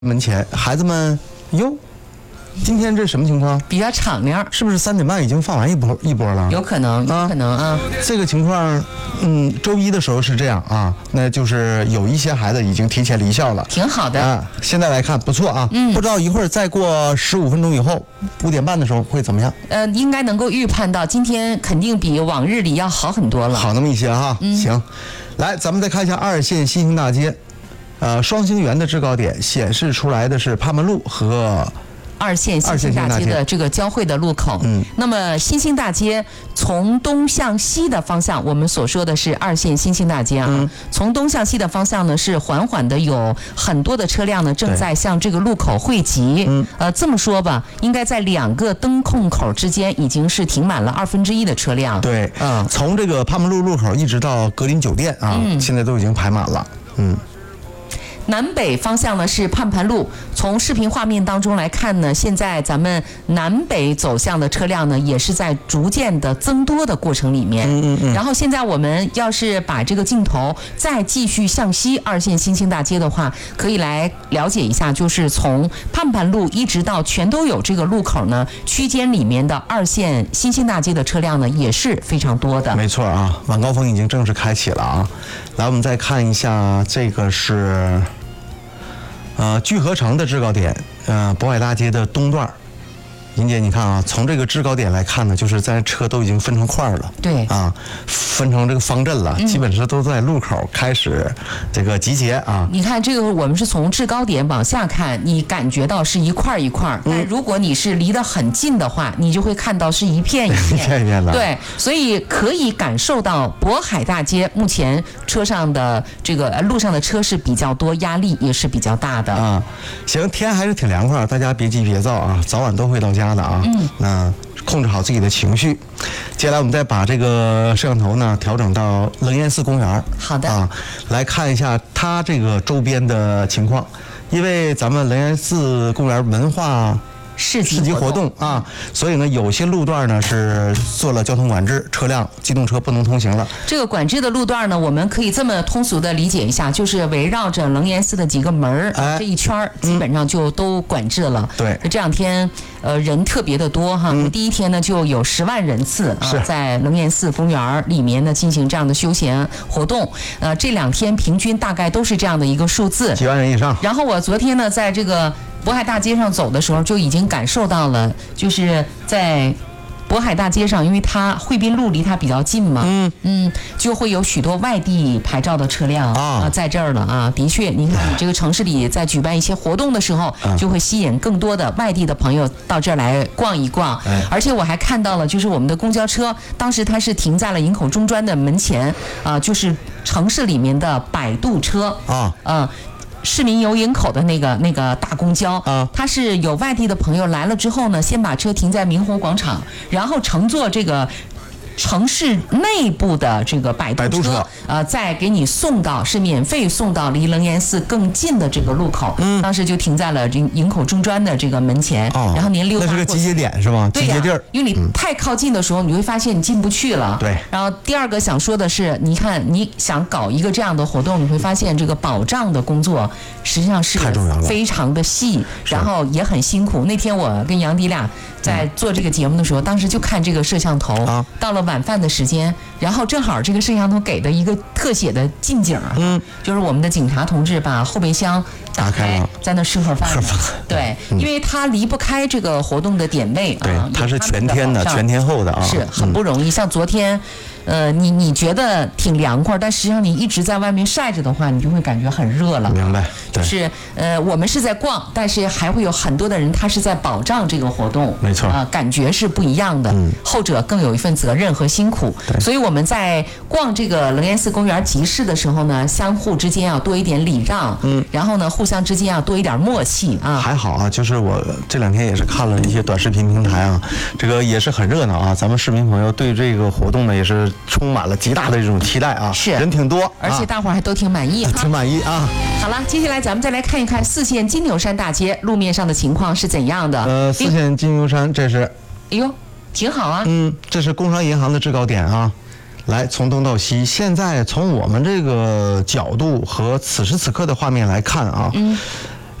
门前，孩子们哟，今天这什么情况？ 比较敞亮， 是不是3点半已经放完一波了？ 有可能啊。 这个情况，周一的时候是这样啊，那就是有一些孩子已经提前离校了， 挺好的啊。现在来看不错啊，不知道一会儿再过15分钟以后，5点半的时候会怎么样？ 应该能够预判到今天肯定比往日里要好很多了， 好那么一些哈。行，来，咱们再看一下2线新兴大街。双星园的制高点显示出来的是潘门路和 2线新兴大街的这个交汇的路口。那么新兴大街从东向西的方向，我们所说的是2线新兴大街啊。从东向西的方向呢，是缓缓的有很多的车辆呢正在向这个路口汇集。这么说吧，应该在2个灯控口之间已经是停满了1/2的车辆。 对，从这个潘门路路口一直到格林酒店啊，现在都已经排满了。 南北方向呢是盼盼路，从视频画面当中来看呢，现在咱们南北走向的车辆呢也是在逐渐的增多的过程里面。然后现在我们要是把这个镜头再继续向西2线新兴大街的话，可以来了解一下，就是从盼盼路一直到全都有这个路口呢，区间里面的2线新兴大街的车辆呢也是非常多的。 没错啊，晚高峰已经正式开启了啊。来，我们再看一下，这个是聚合城的制高点，渤海大街的东段。银姐，你看啊，从这个制高点来看呢，就是在车都已经分成块了， 对啊，分成这个方阵了，基本上都在路口开始这个集结啊。 你看这个，我们是从制高点往下看，你感觉到是一块一块，但如果你是离得很近的话，你就会看到是一片一片一片一片的。 对，所以可以感受到渤海大街目前车上的这个路上的车是比较多，压力也是比较大的啊。行，天还是挺凉快，大家别急别躁啊，早晚都会到家的啊。那控制好自己的情绪。接下来我们再把这个摄像头呢调整到楞严寺公园。 好的啊，来看一下它这个周边的情况，因为咱们楞严寺公园文化市集活动啊，所以呢，有些路段呢是做了交通管制，车辆机动车不能通行了。 这个管制的路段呢，我们可以这么通俗的理解一下，就是围绕着楞严寺的几个门这一圈基本上就都管制了。 对， 这2天人特别的多哈。第一天呢就有10万人次在楞严寺公园里面呢进行这样的休闲活动。这2天平均大概都是这样的一个数字， 几万人以上。 然后我昨天呢在这个渤海大街上走的时候，就已经感受到了，就是在渤海大街上，因为它惠滨路离它比较近嘛，就会有许多外地牌照的车辆在这儿了啊。的确，你看你这个城市里在举办一些活动的时候，就会吸引更多的外地的朋友到这儿来逛一逛。而且我还看到了，就是我们的公交车，当时它是停在了营口中专的门前就是城市里面的摆渡车市民游营口的那个大公交它是有外地的朋友来了之后呢，先把车停在明湖广场，然后乘坐这个城市内部的这个摆渡车再给你是免费送到离楞严寺更近的这个路口。当时就停在了营口中专的这个门前，然后您溜达过去。 那是个集结点是吧？ 对呀， 集结地儿。 因为你太靠近的时候，你会发现你进不去了。 对。 然后第二个想说的是，你看你想搞一个这样的活动，你会发现这个保障的工作实际上是非常的细，然后也很辛苦。那天我跟杨迪俩在做这个节目的时候，当时就看这个摄像头，到了晚饭的时间，然后正好这个摄像头给的一个特写的近景就是我们的警察同志把后备箱打开，在那吃会儿饭。对，因为他离不开这个活动的点位对，它是全天的、全天候的啊， 是很不容易。像昨天。你觉得挺凉快，但实际上你一直在外面晒着的话，你就会感觉很热了。 明白， 就是我们是在逛，但是还会有很多的人他是在保障这个活动。 没错感觉是不一样的。后者更有一份责任和辛苦。所以我们在逛这个楞严寺公园集市的时候呢，相互之间要多一点礼让，然后呢，互相之间要多一点默契啊。 还好啊，就是我这2天也是看了一些短视频平台这个也是很热闹啊。咱们市民朋友对这个活动呢也是充满了极大的这种期待啊， 是人挺多， 而且大伙儿还都挺满意， 挺满意啊。 好了，接下来咱们再来看一看4线金牛山大街路面上的情况是怎样的。 4线金牛山，这是， 哎呦，挺好啊。 这是工商银行的制高点啊。来，从东到西，现在从我们这个角度和此时此刻的画面来看